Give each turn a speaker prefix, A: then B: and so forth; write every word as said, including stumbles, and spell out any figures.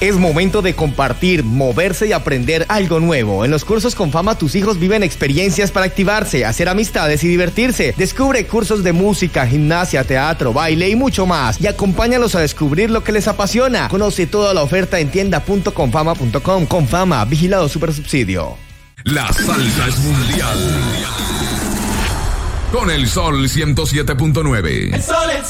A: Es momento de compartir, moverse y aprender algo nuevo. En los cursos Confama tus hijos viven experiencias para activarse, hacer amistades y divertirse. Descubre cursos de música, gimnasia, teatro, baile y mucho más. Y acompáñalos a descubrir lo que les apasiona. Conoce toda la oferta en tienda punto confama punto com. Confama, vigilado Supersubsidio.
B: La salsa es mundial. Con el Sol ciento siete punto nueve.
C: El Sol, el